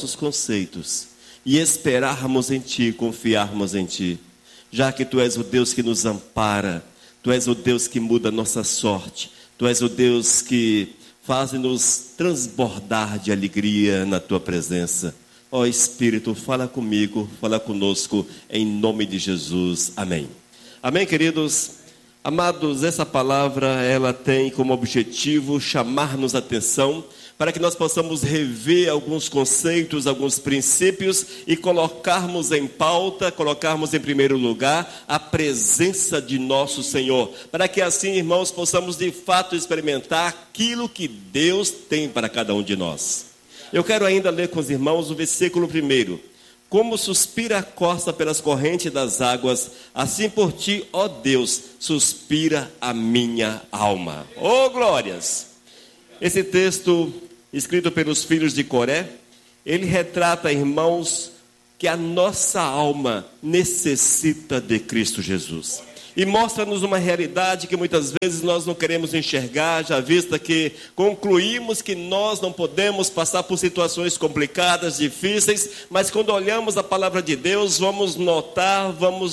nossos conceitos e esperarmos em Ti, confiarmos em Ti, já que Tu és o Deus que nos ampara, Tu és o Deus que muda a nossa sorte, Tu és o Deus que faz-nos transbordar de alegria na Tua presença. Ó Espírito, fala comigo, fala conosco, em nome de Jesus. Amém. Amém, queridos? Amados, essa palavra, ela tem como objetivo chamar-nos a atenção para que nós possamos rever alguns conceitos, alguns princípios e colocarmos em pauta, colocarmos em primeiro lugar a presença de nosso Senhor, para que assim, irmãos, possamos de fato experimentar aquilo que Deus tem para cada um de nós. Eu quero ainda ler com os irmãos o versículo 1. Como suspira a costa pelas correntes das águas, assim por Ti, ó Deus, suspira a minha alma. Oh, glórias! Esse texto, escrito pelos filhos de Coré, ele retrata, irmãos, que a nossa alma necessita de Cristo Jesus. E mostra-nos uma realidade que muitas vezes nós não queremos enxergar, já vista que concluímos que nós não podemos passar por situações complicadas, difíceis, mas quando olhamos a palavra de Deus, vamos notar,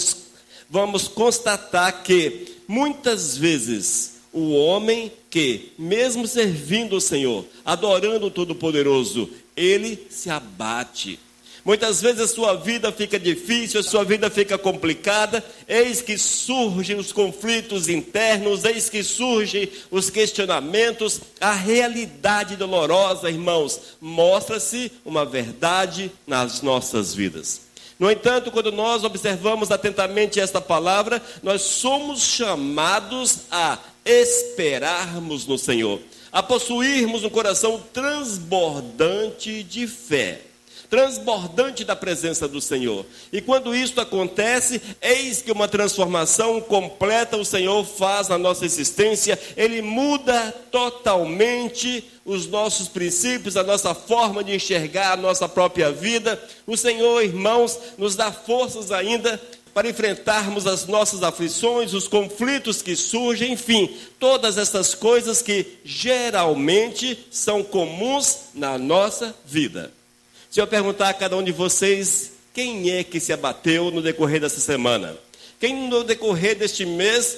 vamos constatar que muitas vezes o homem que, mesmo servindo o Senhor, adorando o Todo-Poderoso, ele se abate. Muitas vezes a sua vida fica difícil, a sua vida fica complicada, eis que surgem os conflitos internos, eis que surgem os questionamentos, a realidade dolorosa, irmãos, mostra-se uma verdade nas nossas vidas. No entanto, quando nós observamos atentamente esta palavra, nós somos chamados a esperarmos no Senhor, a possuirmos um coração transbordante de fé, transbordante da presença do Senhor. E quando isto acontece, eis que uma transformação completa o Senhor faz na nossa existência. Ele muda totalmente os nossos princípios, a nossa forma de enxergar a nossa própria vida. O Senhor, irmãos, nos dá forças ainda para enfrentarmos as nossas aflições, os conflitos que surgem, enfim, todas essas coisas que geralmente são comuns na nossa vida. Se eu perguntar a cada um de vocês, quem é que se abateu no decorrer dessa semana? Quem no decorrer deste mês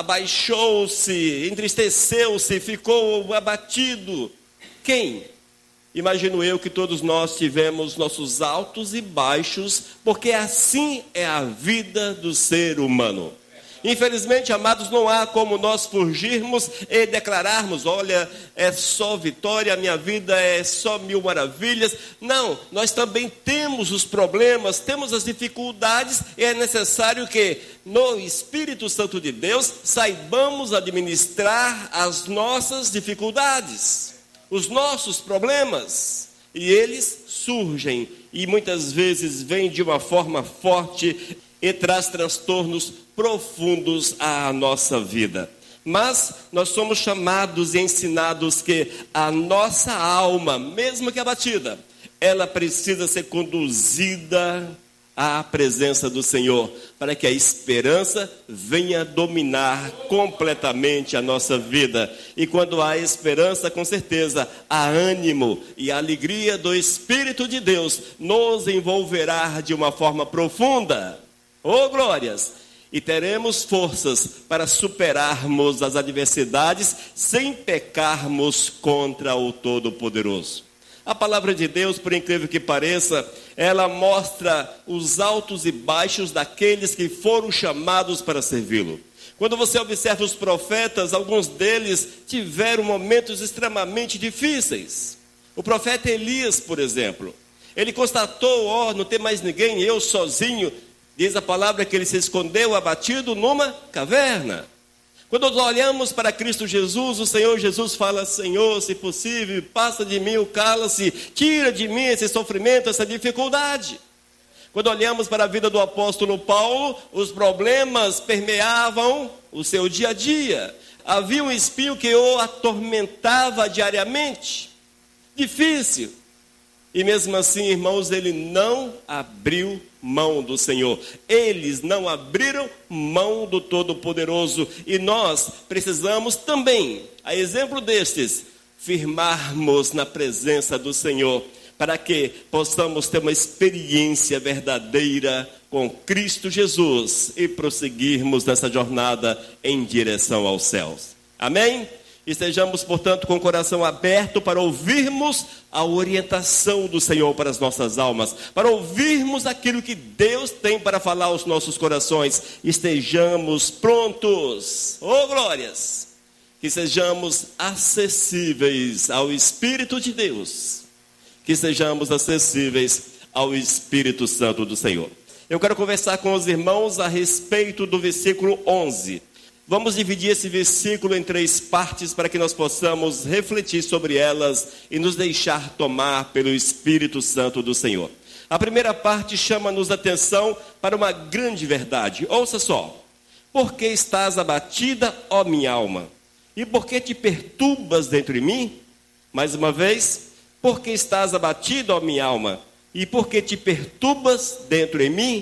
abaixou-se, entristeceu-se, ficou abatido? Quem? Imagino eu que todos nós tivemos nossos altos e baixos, porque assim é a vida do ser humano. Infelizmente, amados, não há como nós fugirmos e declararmos, olha, é só vitória, a minha vida é só mil maravilhas. Não, nós também temos os problemas, temos as dificuldades, e é necessário que no Espírito Santo de Deus saibamos administrar as nossas dificuldades, os nossos problemas. E eles surgem e muitas vezes vêm de uma forma forte e traz transtornos profundos à nossa vida. Mas nós somos chamados e ensinados que a nossa alma, mesmo que abatida, ela precisa ser conduzida à presença do Senhor, para que a esperança venha dominar completamente a nossa vida. E quando há esperança, com certeza, há ânimo, e a alegria do Espírito de Deus nos envolverá de uma forma profunda. Oh, glórias! E teremos forças para superarmos as adversidades sem pecarmos contra o Todo-Poderoso. A palavra de Deus, por incrível que pareça, ela mostra os altos e baixos daqueles que foram chamados para servi-lo. Quando você observa os profetas, alguns deles tiveram momentos extremamente difíceis. O profeta Elias, por exemplo, ele constatou, não tem mais ninguém, eu sozinho. Diz a palavra que ele se escondeu abatido numa caverna. Quando nós olhamos para Cristo Jesus, o Senhor Jesus fala, Senhor, se possível, passa de mim o cálice, tira de mim esse sofrimento, essa dificuldade. Quando olhamos para a vida do apóstolo Paulo, os problemas permeavam o seu dia a dia. Havia um espinho que o atormentava diariamente. Difícil. E mesmo assim, irmãos, ele não abriu mão do Senhor. Eles não abriram mão do Todo-Poderoso. E nós precisamos também, a exemplo destes, firmarmos na presença do Senhor. para que possamos ter uma experiência verdadeira com Cristo Jesus e prosseguirmos nessa jornada em direção aos céus. Amém? Estejamos, portanto, com o coração aberto para ouvirmos a orientação do Senhor para as nossas almas, para ouvirmos aquilo que Deus tem para falar aos nossos corações. Estejamos prontos, oh glórias, que sejamos acessíveis ao Espírito de Deus, que sejamos acessíveis ao Espírito Santo do Senhor. Eu quero conversar com os irmãos a respeito do versículo 11. Vamos dividir esse versículo em 3 partes para que nós possamos refletir sobre elas e nos deixar tomar pelo Espírito Santo do Senhor. A primeira parte chama-nos a atenção para uma grande verdade. Ouça só. Por que estás abatida, ó minha alma? E por que te perturbas dentro de mim? Mais uma vez. Por que estás abatido, ó minha alma? E por que te perturbas dentro de mim?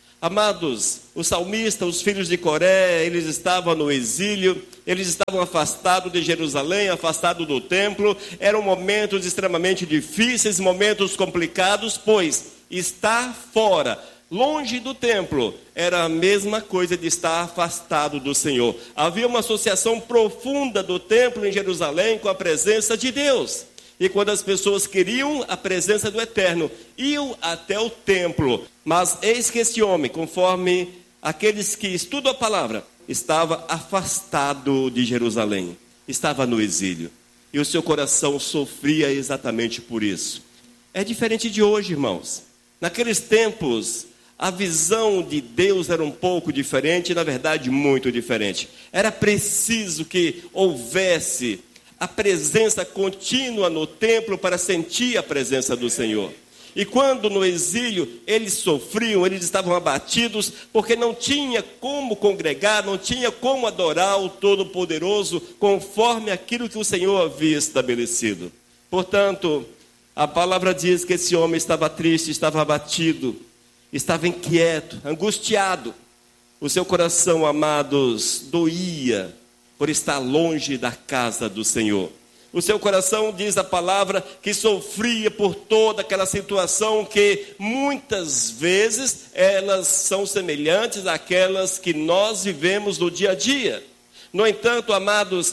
Amados, o salmista, os filhos de Coré, eles estavam no exílio, eles estavam afastados de Jerusalém, afastados do templo. Eram momentos extremamente difíceis, momentos complicados, pois estar fora, longe do templo, era a mesma coisa de estar afastado do Senhor. Havia uma associação profunda do templo em Jerusalém com a presença de Deus. E quando as pessoas queriam a presença do Eterno, iam até o templo. Mas eis que esse homem, conforme aqueles que estudam a palavra, estava afastado de Jerusalém, estava no exílio. E o seu coração sofria exatamente por isso. É diferente de hoje, irmãos. Naqueles tempos, a visão de Deus era um pouco diferente, na verdade, muito diferente. Era preciso que houvesse a presença contínua no templo para sentir a presença do Senhor. E quando no exílio eles sofriam, eles estavam abatidos, porque não tinha como congregar, não tinha como adorar o Todo-Poderoso, conforme aquilo que o Senhor havia estabelecido. Portanto, a palavra diz que esse homem estava triste, estava abatido, estava inquieto, angustiado. O seu coração, amados, doía por estar longe da casa do Senhor. O seu coração, diz a palavra, que sofria por toda aquela situação que muitas vezes elas são semelhantes àquelas que nós vivemos no dia a dia. No entanto, amados,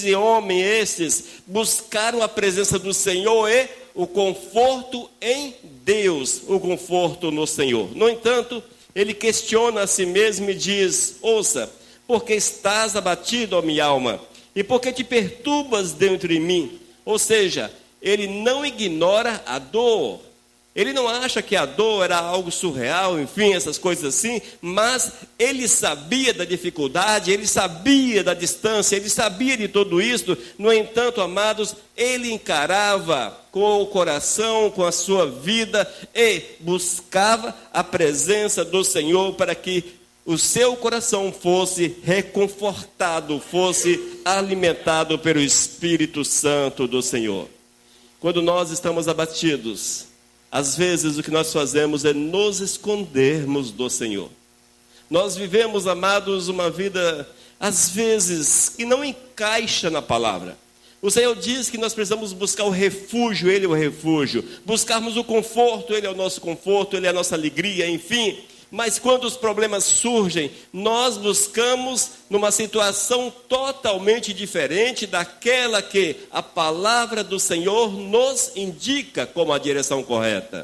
esses buscaram a presença do Senhor e o conforto em Deus, o conforto no Senhor. No entanto, ele questiona a si mesmo e diz: ouça, porque estás abatido, ó minha alma, e porque te perturbas dentro de mim. Ou seja, ele não ignora a dor. Ele não acha que a dor era algo surreal, enfim, essas coisas assim, mas ele sabia da dificuldade, ele sabia da distância, ele sabia de tudo isso. No entanto, amados, ele encarava com o coração, com a sua vida, e buscava a presença do Senhor para que o seu coração fosse reconfortado, fosse alimentado pelo Espírito Santo do Senhor. Quando nós estamos abatidos, às vezes o que nós fazemos é nos escondermos do Senhor. Nós vivemos, amados, uma vida, às vezes, que não encaixa na palavra. O Senhor diz que nós precisamos buscar o refúgio, Ele é o refúgio. Buscarmos o conforto, Ele é o nosso conforto, Ele é a nossa alegria, enfim. Mas quando os problemas surgem, nós buscamos numa situação totalmente diferente daquela que a palavra do Senhor nos indica como a direção correta.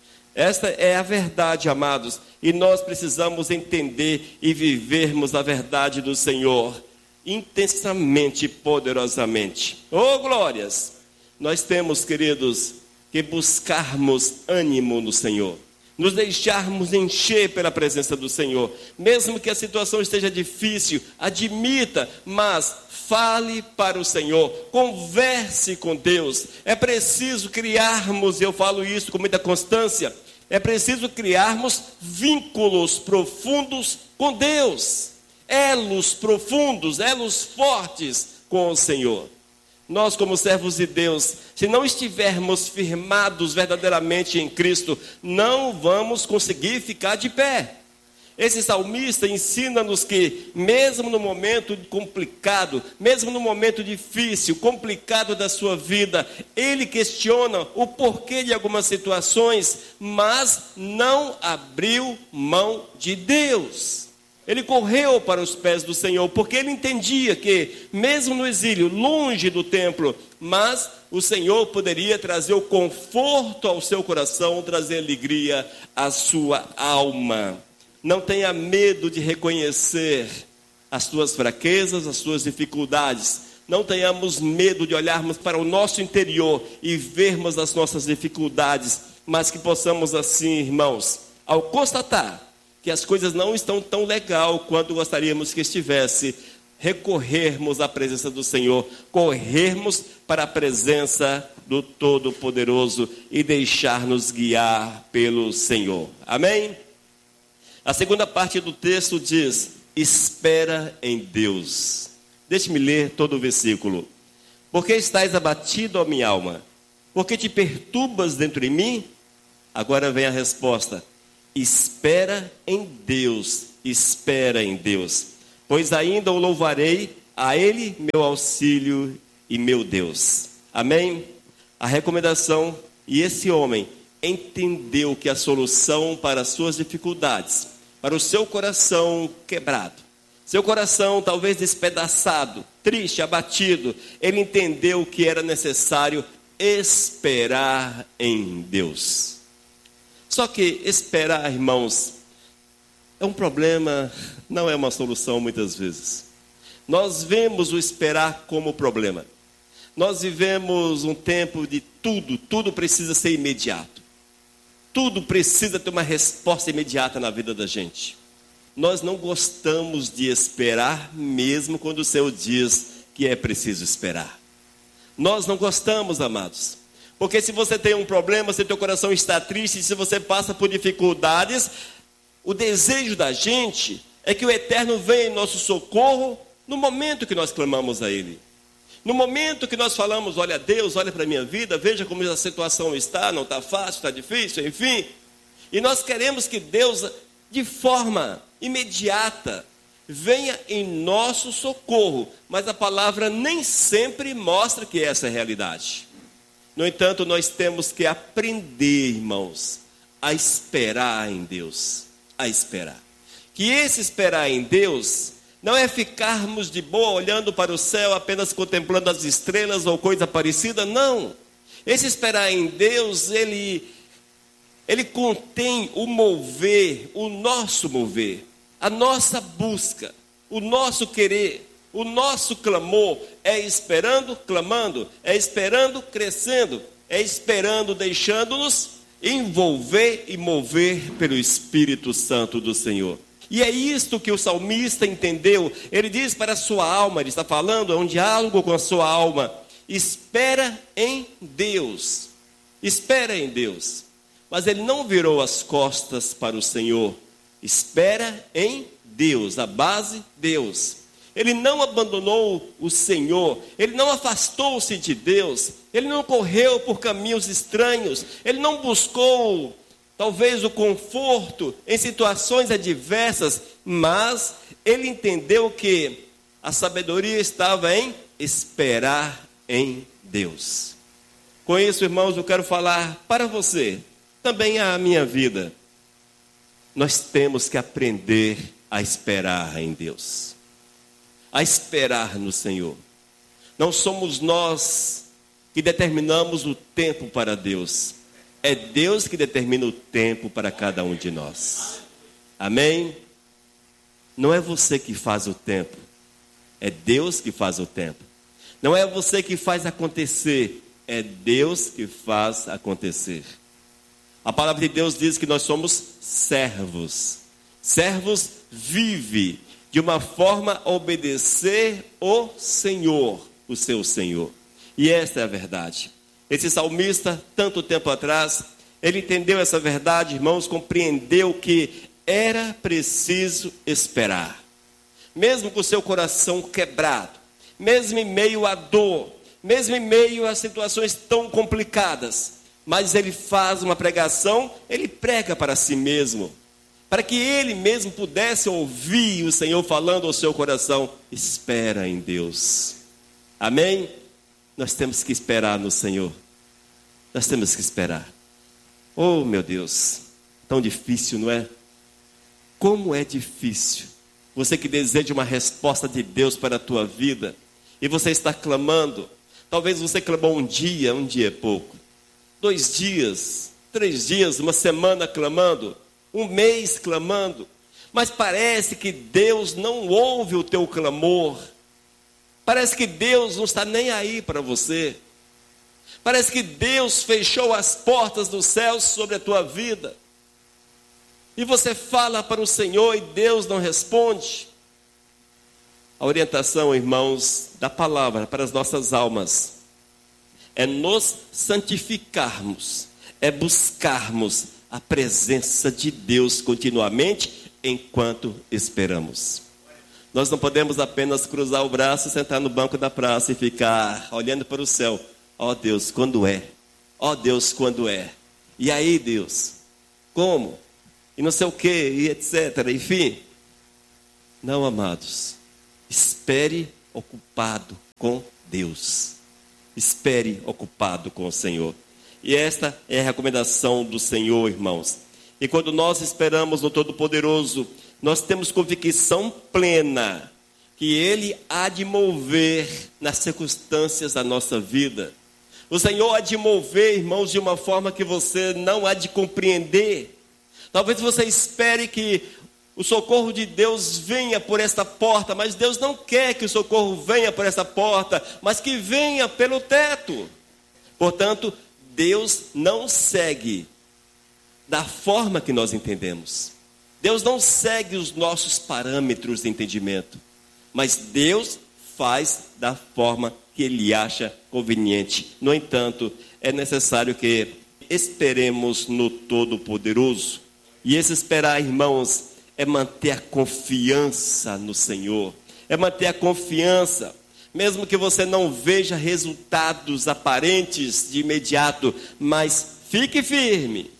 Esta é a verdade, amados, e nós precisamos entender e vivermos a verdade do Senhor intensamente e poderosamente. Oh, glórias! Nós temos, queridos, que buscarmos ânimo no Senhor. Nos deixarmos encher pela presença do Senhor. Mesmo que a situação esteja difícil, admita, mas fale para o Senhor. Converse com Deus. É preciso criarmos, eu falo isso com muita constância, é preciso criarmos vínculos profundos com Deus. Elos profundos, elos fortes com o Senhor. Nós, como servos de Deus, se não estivermos firmados verdadeiramente em Cristo, não vamos conseguir ficar de pé. Esse salmista ensina-nos que, mesmo no momento complicado, mesmo no momento difícil, complicado da sua vida, ele questiona o porquê de algumas situações, mas não abriu mão de Deus. Ele correu para os pés do Senhor, porque ele entendia que, mesmo no exílio, longe do templo, mas o Senhor poderia trazer o conforto ao seu coração, trazer alegria à sua alma. Não tenha medo de reconhecer as suas fraquezas, as suas dificuldades. Não tenhamos medo de olharmos para o nosso interior e vermos as nossas dificuldades, mas que possamos assim, irmãos, ao constatar que as coisas não estão tão legal quanto gostaríamos que estivesse, recorrermos à presença do Senhor, corrermos para a presença do Todo-Poderoso e deixar-nos guiar pelo Senhor. Amém? A segunda parte do texto diz: espera em Deus. Deixe-me ler todo o versículo. Porque estás abatido, ó minha alma? Porque te perturbas dentro de mim? Agora vem a resposta: espera em Deus, espera em Deus, pois ainda o louvarei, a Ele meu auxílio e meu Deus. Amém? A recomendação, e esse homem entendeu que a solução para as suas dificuldades, para o seu coração quebrado, seu coração talvez despedaçado, triste, abatido, ele entendeu que era necessário esperar em Deus. Só que esperar, irmãos, é um problema, não é uma solução muitas vezes. Nós vemos o esperar como problema. Nós vivemos um tempo de tudo precisa ser imediato. Tudo precisa ter uma resposta imediata na vida da gente. Nós não gostamos de esperar, mesmo quando o Senhor diz que é preciso esperar. Nós não gostamos, amados. Porque se você tem um problema, se teu coração está triste, se você passa por dificuldades, o desejo da gente é que o Eterno venha em nosso socorro no momento que nós clamamos a Ele. No momento que nós falamos: olha Deus, olha para a minha vida, veja como a situação está, não está fácil, está difícil, enfim. E nós queremos que Deus, de forma imediata, venha em nosso socorro. Mas a palavra nem sempre mostra que essa é a realidade. No entanto, nós temos que aprender, irmãos, a esperar em Deus. A esperar. Que esse esperar em Deus não é ficarmos de boa olhando para o céu, apenas contemplando as estrelas ou coisa parecida, não. Esse esperar em Deus, ele contém o mover, o nosso mover, a nossa busca, o nosso querer, o nosso clamor. É esperando, clamando, é esperando, crescendo, é esperando, deixando-nos envolver e mover pelo Espírito Santo do Senhor. E é isto que o salmista entendeu. Ele diz para a sua alma, ele está falando, é um diálogo com a sua alma: espera em Deus, espera em Deus. Mas ele não virou as costas para o Senhor. Espera em Deus, a base, Deus. Ele não abandonou o Senhor, ele não afastou-se de Deus, ele não correu por caminhos estranhos, ele não buscou talvez o conforto em situações adversas, mas ele entendeu que a sabedoria estava em esperar em Deus. Com isso, irmãos, eu quero falar para você, também a minha vida. Nós temos que aprender a esperar em Deus, a esperar no Senhor. Não somos nós que determinamos o tempo para Deus. É Deus que determina o tempo para cada um de nós. Amém? Não é você que faz o tempo. É Deus que faz o tempo. Não é você que faz acontecer. É Deus que faz acontecer. A palavra de Deus diz que nós somos servos. Servos vive de uma forma a obedecer o Senhor, o seu Senhor. E esta é a verdade. Esse salmista, tanto tempo atrás, ele entendeu essa verdade, irmãos, compreendeu que era preciso esperar. Mesmo com o seu coração quebrado, mesmo em meio à dor, mesmo em meio a situações tão complicadas, mas ele faz uma pregação, ele prega para si mesmo. para que ele mesmo pudesse ouvir o Senhor falando ao seu coração: espera em Deus. Amém? Nós temos que esperar no Senhor. Nós temos que esperar. Oh, meu Deus, tão difícil, não é? Como é difícil. Você que deseja uma resposta de Deus para a tua vida, e você está clamando. Talvez você clamou um dia é pouco. 2 dias, 3 dias, uma semana clamando, 1 mês clamando. Mas parece que Deus não ouve o teu clamor. Parece que Deus não está nem aí para você. Parece que Deus fechou as portas dos céus sobre a tua vida. E você fala para o Senhor e Deus não responde. A orientação, irmãos, da palavra para as nossas almas é nos santificarmos, é buscarmos a presença de Deus continuamente enquanto esperamos. Nós não podemos apenas cruzar o braço, sentar no banco da praça e ficar olhando para o céu. Ó Deus, quando é? Ó Deus, quando é? E aí, Deus? Como? E não sei o que, e etc. Enfim. Não, amados. Espere ocupado com Deus. Espere ocupado com o Senhor. E esta é a recomendação do Senhor, irmãos. E quando nós esperamos no Todo-Poderoso, nós temos convicção plena que Ele há de mover nas circunstâncias da nossa vida. O Senhor há de mover, irmãos, de uma forma que você não há de compreender. Talvez você espere que o socorro de Deus venha por esta porta, mas Deus não quer que o socorro venha por essa porta, mas que venha pelo teto. Portanto, Deus não segue da forma que nós entendemos. Deus não segue os nossos parâmetros de entendimento, mas Deus faz da forma que Ele acha conveniente. No entanto, é necessário que esperemos no Todo-Poderoso. E esse esperar, irmãos, é manter a confiança no Senhor. É manter a confiança, mesmo que você não veja resultados aparentes de imediato, mas fique firme,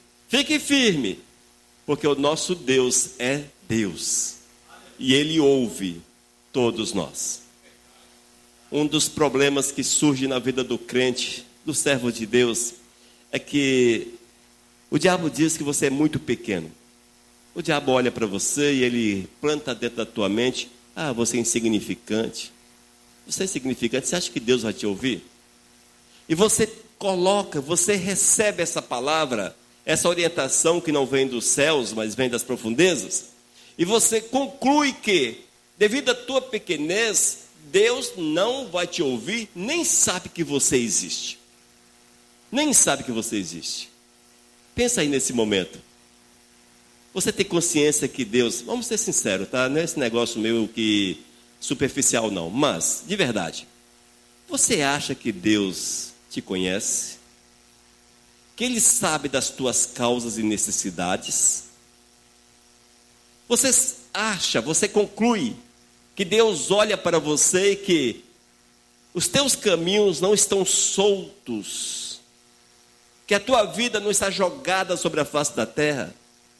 porque o nosso Deus é Deus, e Ele ouve todos nós. Um dos problemas que surge na vida do crente, do servo de Deus, é que o diabo diz que você é muito pequeno. O diabo olha para você e ele planta dentro da tua mente: ah, você é insignificante. Você é insignificante, você acha que Deus vai te ouvir? E você recebe essa palavra, essa orientação que não vem dos céus, mas vem das profundezas. E você conclui que, devido à tua pequenez, Deus não vai te ouvir, nem sabe que você existe. Nem sabe que você existe. Pensa aí nesse momento. Você tem consciência que Deus, vamos ser sinceros, tá? Não é esse negócio meio que superficial não, mas, de verdade, você acha que Deus te conhece? Que Ele sabe das tuas causas e necessidades? Você conclui que Deus olha para você e que os teus caminhos não estão soltos, que a tua vida não está jogada sobre a face da terra?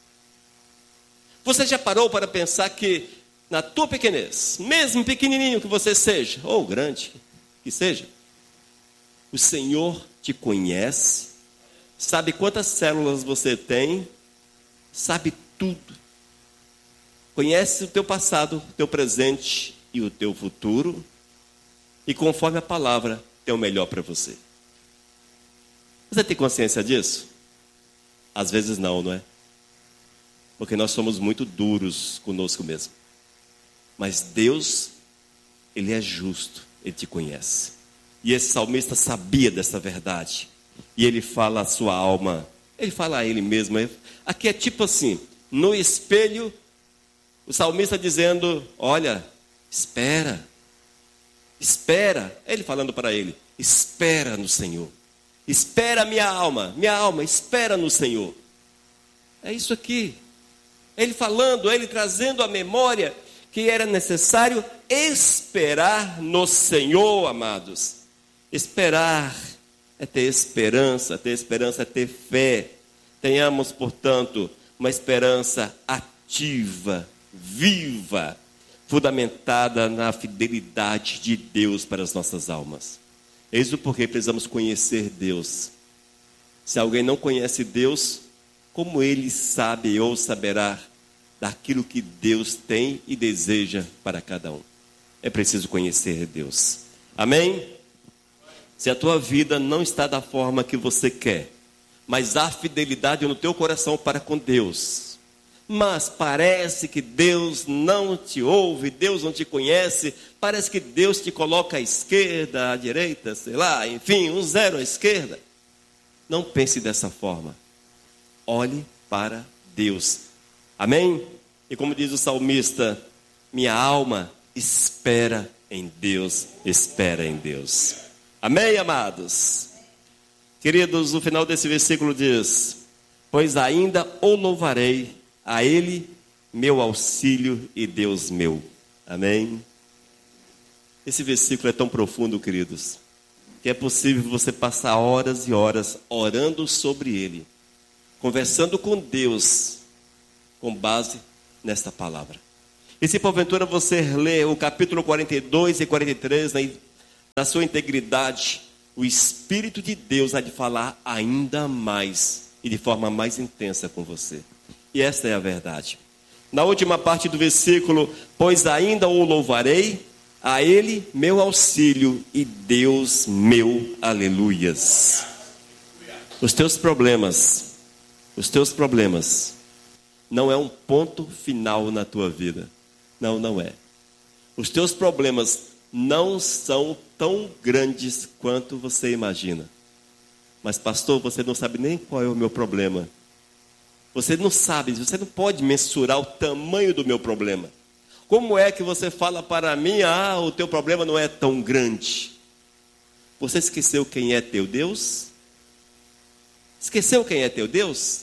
Você já parou para pensar que na tua pequenez, mesmo pequenininho que você seja, ou grande que seja, o Senhor te conhece, sabe quantas células você tem, sabe tudo. Conhece o teu passado, o teu presente e o teu futuro, e conforme a palavra, tem o melhor para você. Você tem consciência disso? Às vezes não é? Porque nós somos muito duros conosco mesmo. Mas Deus, Ele é justo, Ele te conhece. E esse salmista sabia dessa verdade. E ele fala à sua alma, ele fala a ele mesmo. Aqui é tipo assim, no espelho, o salmista dizendo: olha, espera. Ele falando para ele: espera no Senhor. Espera minha alma, espera no Senhor. É isso aqui. Ele falando, ele trazendo à memória que era necessário esperar no Senhor, amados. Esperar é ter esperança é ter fé. Tenhamos, portanto, uma esperança ativa, viva, fundamentada na fidelidade de Deus para as nossas almas. Eis o porquê precisamos conhecer Deus. Se alguém não conhece Deus, como ele sabe ou saberá daquilo que Deus tem e deseja para cada um? É preciso conhecer Deus. Amém? Se a tua vida não está da forma que você quer, mas há fidelidade no teu coração para com Deus, mas parece que Deus não te ouve, Deus não te conhece, parece que Deus te coloca à esquerda, à direita, sei lá, enfim, um zero à esquerda. Não pense dessa forma. Olhe para Deus. Amém? E como diz o salmista, minha alma espera em Deus, espera em Deus. Amém, amados? Queridos, no final desse versículo diz: pois ainda o louvarei, a Ele, meu auxílio e Deus meu. Amém? Esse versículo é tão profundo, queridos, que é possível você passar horas e horas orando sobre ele, conversando com Deus, com base nesta palavra. E se porventura você ler o capítulo 42 e 43 na sua integridade, o Espírito de Deus há de falar ainda mais e de forma mais intensa com você. E esta é a verdade. Na última parte do versículo, pois ainda o louvarei, a Ele meu auxílio e Deus meu, aleluias. Os teus problemas não é um ponto final na tua vida. Não, não é. Os teus problemas não são tão grandes quanto você imagina. Mas pastor, você não sabe nem qual é o meu problema. Você não sabe, você não pode mensurar o tamanho do meu problema. Como é que você fala para mim, o teu problema não é tão grande? Você esqueceu quem é teu Deus? Esqueceu quem é teu Deus?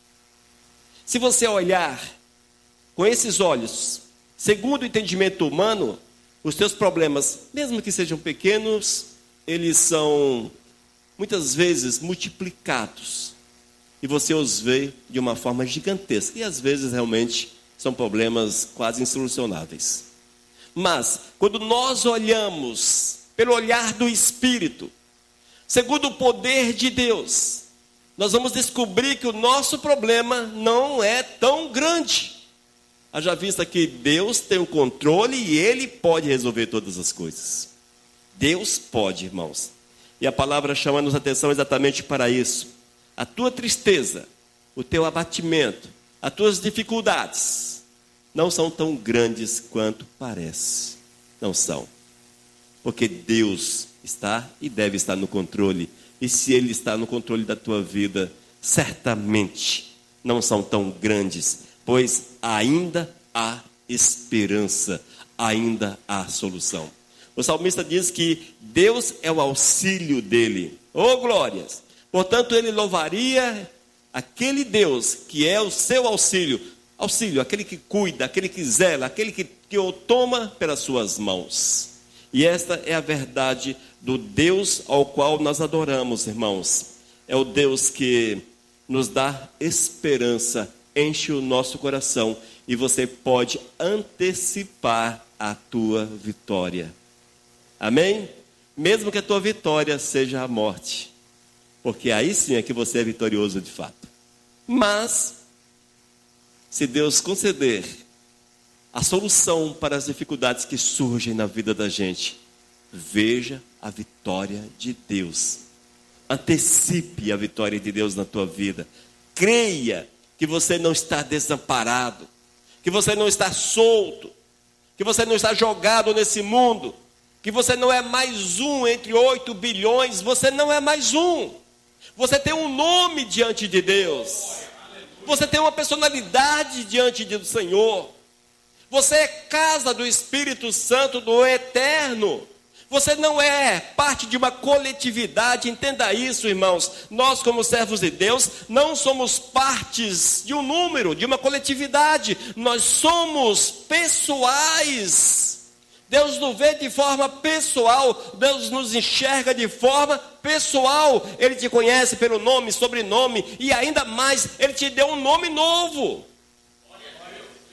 Se você olhar com esses olhos, segundo o entendimento humano, os teus problemas, mesmo que sejam pequenos, eles são muitas vezes multiplicados. E você os vê de uma forma gigantesca. E às vezes realmente são problemas quase insolucionáveis. Mas quando nós olhamos pelo olhar do Espírito, segundo o poder de Deus, nós vamos descobrir que o nosso problema não é tão grande. Haja vista que Deus tem o controle e Ele pode resolver todas as coisas. Deus pode, irmãos. E a palavra chama-nos a atenção exatamente para isso. A tua tristeza, o teu abatimento, as tuas dificuldades não são tão grandes quanto parece. Não são. Porque Deus está e deve estar no controle. E se Ele está no controle da tua vida, certamente não são tão grandes, pois ainda há esperança, ainda há solução. O salmista diz que Deus é o auxílio dele. Oh, glórias! Portanto, ele louvaria aquele Deus que é o seu auxílio. Auxílio, aquele que cuida, aquele que zela, aquele que o toma pelas suas mãos. E esta é a verdade do Deus ao qual nós adoramos, irmãos. É o Deus que nos dá esperança, enche o nosso coração e você pode antecipar a tua vitória. Amém? Mesmo que a tua vitória seja a morte. Porque aí sim é que você é vitorioso de fato. Mas, se Deus conceder a solução para as dificuldades que surgem na vida da gente, veja a vitória de Deus. Antecipe a vitória de Deus na tua vida. Creia que você não está desamparado, que você não está solto, que você não está jogado nesse mundo, que você não é mais um entre 8 bilhões, você não é mais um. Você tem um nome diante de Deus. Você tem uma personalidade diante do Senhor. Você é casa do Espírito Santo do Eterno. Você não é parte de uma coletividade, entenda isso, irmãos. Nós, como servos de Deus, não somos partes de um número, de uma coletividade. Nós somos pessoais. Deus nos vê de forma pessoal, Deus nos enxerga de forma pessoal. Ele te conhece pelo nome, sobrenome e ainda mais, Ele te deu um nome novo.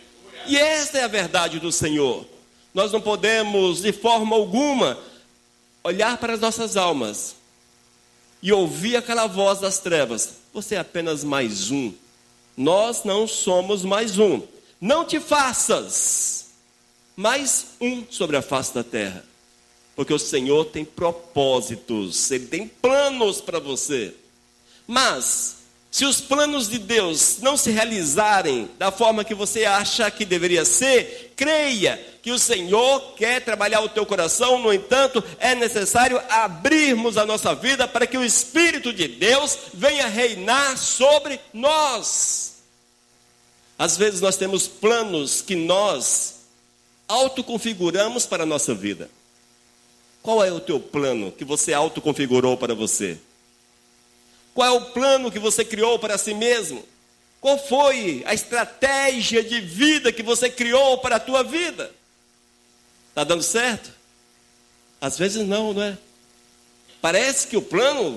E esta é a verdade do Senhor. Nós não podemos, de forma alguma, olhar para as nossas almas e ouvir aquela voz das trevas: você é apenas mais um. Nós não somos mais um. Não te faças mais um sobre a face da terra. Porque o Senhor tem propósitos, Ele tem planos para você. Mas, se os planos de Deus não se realizarem da forma que você acha que deveria ser, creia que o Senhor quer trabalhar o teu coração. No entanto, é necessário abrirmos a nossa vida para que o Espírito de Deus venha reinar sobre nós. Às vezes nós temos planos que nós autoconfiguramos para a nossa vida. Qual é o teu plano que você autoconfigurou para você? Qual é o plano que você criou para si mesmo? Qual foi a estratégia de vida que você criou para a tua vida? Está dando certo? Às vezes não, não é? Parece que o plano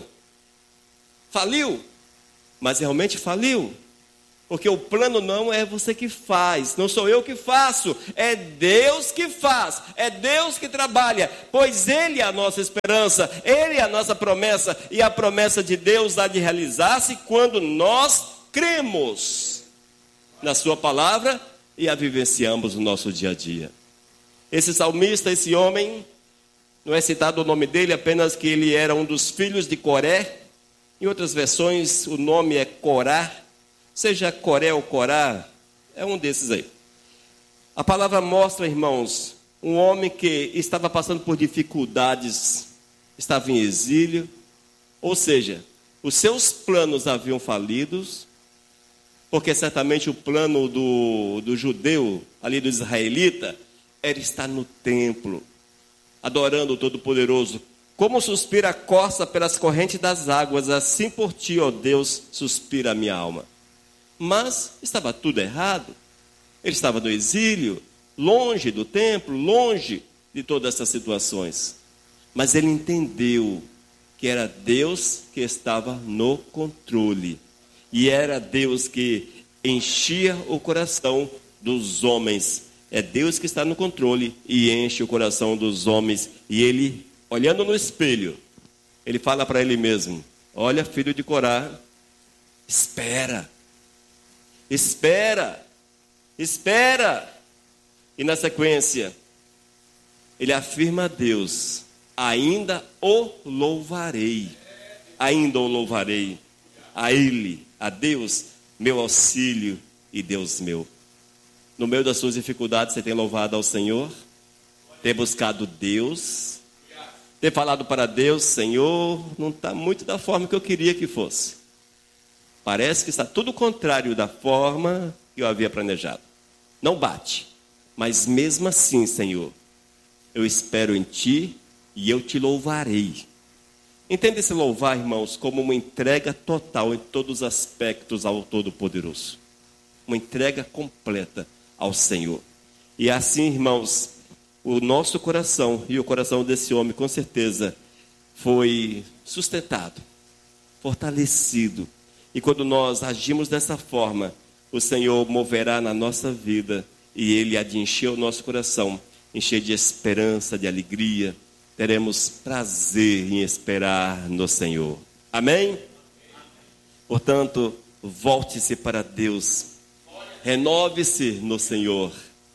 faliu, mas realmente faliu. Porque o plano não é você que faz, não sou eu que faço, é Deus que faz, é Deus que trabalha, pois Ele é a nossa esperança, Ele é a nossa promessa, e a promessa de Deus há de realizar-se quando nós cremos na sua palavra e a vivenciamos no nosso dia a dia. Esse salmista, esse homem, não é citado o nome dele, apenas que ele era um dos filhos de Coré. Em outras versões o nome é Corá. Seja Coré ou Corá, é um desses aí. A palavra mostra, irmãos, um homem que estava passando por dificuldades, estava em exílio, ou seja, os seus planos haviam falidos, porque certamente o plano do judeu, ali do israelita, era estar no templo, adorando o Todo-Poderoso. Como suspira a corça pelas correntes das águas, assim por ti, ó Deus, suspira a minha alma. Mas estava tudo errado. Ele estava no exílio, longe do templo, longe de todas essas situações. Mas ele entendeu que era Deus que estava no controle. E era Deus que enchia o coração dos homens. É Deus que está no controle e enche o coração dos homens. E ele, olhando no espelho, ele fala para ele mesmo: olha, filho de Corá, espera. Espera, espera. E na sequência, ele afirma a Deus: ainda o louvarei, ainda o louvarei. A Ele, a Deus, meu auxílio e Deus meu. No meio das suas dificuldades, você tem louvado ao Senhor? Tem buscado Deus? Tem falado para Deus: Senhor, não está muito da forma que eu queria que fosse. Parece que está tudo o contrário da forma que eu havia planejado. Não bate. Mas mesmo assim, Senhor, eu espero em Ti e eu Te louvarei. Entenda esse louvar, irmãos, como uma entrega total em todos os aspectos ao Todo-Poderoso. Uma entrega completa ao Senhor. E assim, irmãos, o nosso coração e o coração desse homem, com certeza, foi sustentado, fortalecido. E quando nós agimos dessa forma, o Senhor moverá na nossa vida e Ele há de encher o nosso coração, encher de esperança, de alegria. Teremos prazer em esperar no Senhor. Amém? Portanto, volte-se para Deus. Renove-se no Senhor.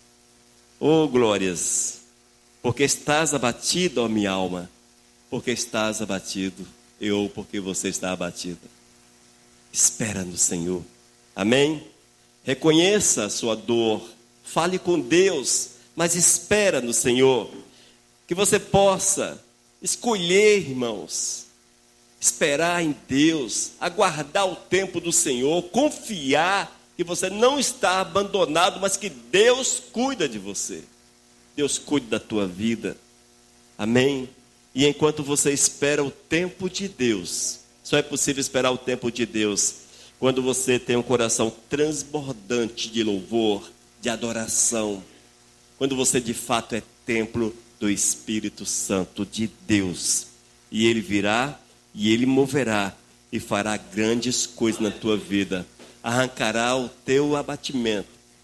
Oh, glórias! Porque estás abatido, ó minha alma. Porque estás abatido. Eu, porque você está abatido. Espera no Senhor. Amém? Reconheça a sua dor. Fale com Deus, mas espera no Senhor. Que você possa escolher, irmãos, esperar em Deus, aguardar o tempo do Senhor, confiar que você não está abandonado, mas que Deus cuida de você. Deus cuida da tua vida. Amém? E enquanto você espera o tempo de Deus, só é possível esperar o tempo de Deus quando você tem um coração transbordante de louvor, de adoração. Quando você de fato é templo do Espírito Santo de Deus. E Ele virá e Ele moverá e fará grandes coisas na tua vida. Arrancará o teu abatimento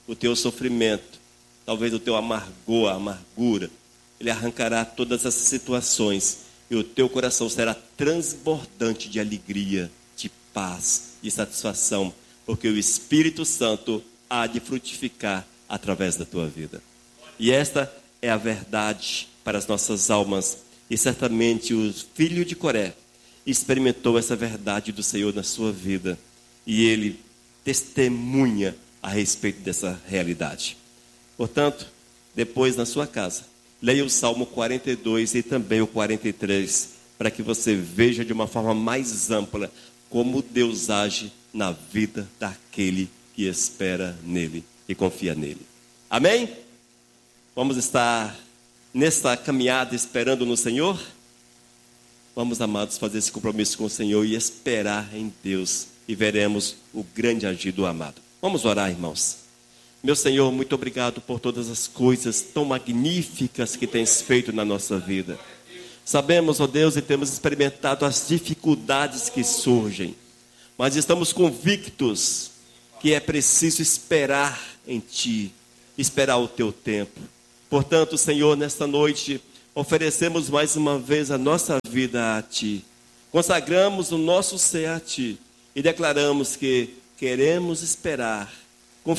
o teu sofrimento, talvez o teu amargor, a amargura. Ele arrancará todas essas situações e o teu coração será transbordante de alegria, de paz e satisfação, porque o Espírito Santo há de frutificar através da tua vida. E esta é a verdade para as nossas almas. E certamente o filho de Coré experimentou essa verdade do Senhor na sua vida. E ele testemunha a respeito dessa realidade. Portanto, depois na sua casa, leia o Salmo 42 e também o 43, para que você veja de uma forma mais ampla como Deus age na vida daquele que espera nele e confia nele. Amém? Vamos estar nessa caminhada esperando no Senhor? Vamos, amados, fazer esse compromisso com o Senhor e esperar em Deus, e veremos o grande agir do amado. Vamos orar, irmãos. Meu Senhor, muito obrigado por todas as coisas tão magníficas que tens feito na nossa vida. Sabemos, ó Deus, e temos experimentado as dificuldades que surgem, mas estamos convictos que é preciso esperar em Ti, esperar o Teu tempo. Portanto, Senhor, nesta noite, oferecemos mais uma vez a nossa vida a Ti. Consagramos o nosso ser a Ti e declaramos que queremos esperar,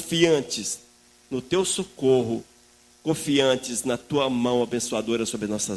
confiantes no Teu socorro, confiantes na Tua mão abençoadora sobre nossas